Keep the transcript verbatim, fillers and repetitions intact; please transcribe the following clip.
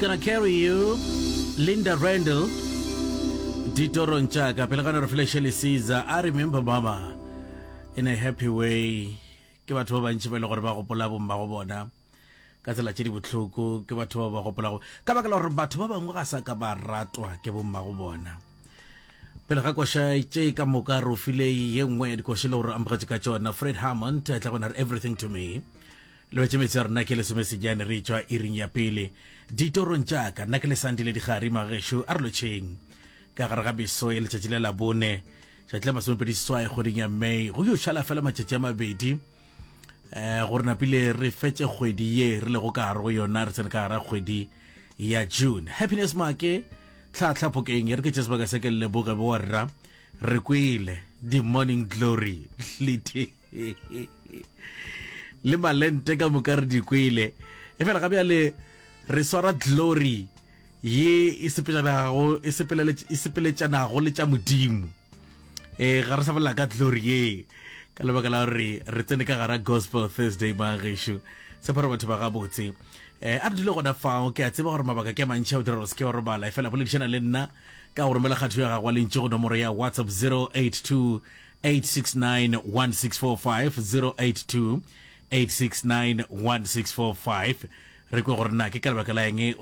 gonna carry you. Linda Randall. Dito Ronchaka. Pelagano reflection Caesar. I remember mama. In a happy way. Ke batho ba bantsi ba ile gore ba gopola bo mma go bona ka tsela tse di botlhoko ke batho ba ba gopola go ka ba ka gore batho ba bangwe ga sa ka ba ratwa ke bo mma go bona pele ga kosha itse ka moka ro file ye nngwe di koshile gore ambagetse ka tsona Fred Hammond tla gona everything to me le tse metsi rena ke le some se jane re tswa iring ya pele Dito Ronchaka nna ke le sandile di gari magesho a re lo tsheng ka gara ga biso ile tshile la bone tshile masome pedi swai goding ya May go yo shala fela matšatši a mabedi eh gore na pile re fetse kgwedi ye re le go ka go yona re tsena ka ra kgwedi ya June happiness make tla tla pokeng re ke tseba ka sekele le boga bo rra re kwile the morning glory liti le malente ka mokare di kwile e fela ga bja le re swara glory ye isepela go isepela isepeletsana go le tša modimo eh ga re sa bala ka glory ye ka lebaka la re re tsene ka gara gospel Thursday ba gesho se para batho ba ga botse eh a dile gona fao ke a tseba gore mabaka ke mantšha o dira se ke gore bala e fela poledišana le nna ka gore mela kgatho ya ga gwa lentse go nomoro ya WhatsApp zero eight two eight six nine one six four five zero eight two eight six nine one six four five re go gore na ke ka lebaka la eng